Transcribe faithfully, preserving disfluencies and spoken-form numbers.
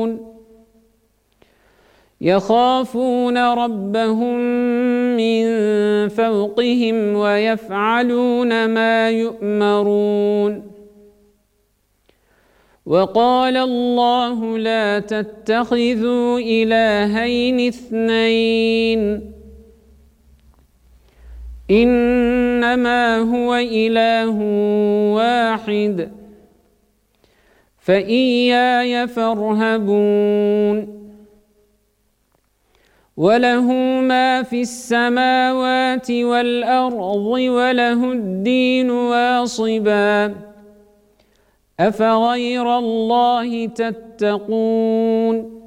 يخافون ربهم من فوقهم ويفعلون ما يؤمرون. وقال الله لا تتخذوا إلهين اثنين إنما هو إله واحد فإياي فارهبون. وله ما في السماوات والأرض وله الدين واصبا أفغير الله تتقون